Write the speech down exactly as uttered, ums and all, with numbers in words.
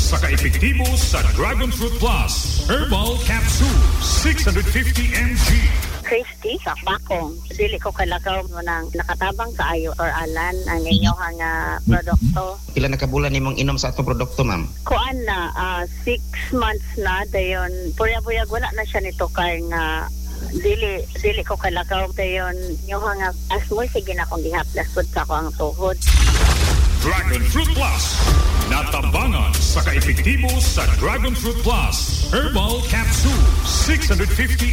sa kaepektibo sa Dragon Fruit Plus Herbal Capsule six hundred fifty milligrams. Christy, sa bakong. Dili ko kalakaw mo ng nakatabang kaayo or alan ang inyong nga produkto. Pila na kabulan nimong inom sa atong produkto, ma'am? Kuan na, uh, six months na, dayon, puyag-puyag wala na siya nito kay nga dili dili ko kalakaw dayon yung nga asmoy sige na akong gihaplas pud sa ko ang tuhod. Dragon Fruit Plus, natabangan sa kaepektibo sa Dragon Fruit Plus Herbal Capsule six hundred fifty